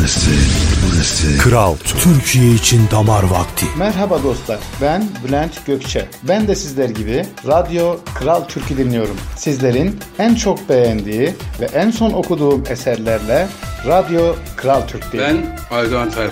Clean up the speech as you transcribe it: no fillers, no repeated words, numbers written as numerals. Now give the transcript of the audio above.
Burası Kral Türkiye için damar vakti. Merhaba dostlar, ben Bülent Gökçe. Ben de sizler gibi Radyo Kral Türk'ü dinliyorum. Sizlerin en çok beğendiği ve en son okuduğum eserlerle Radyo Kral Türk'teyim. Ben Aydoğan Tayfun.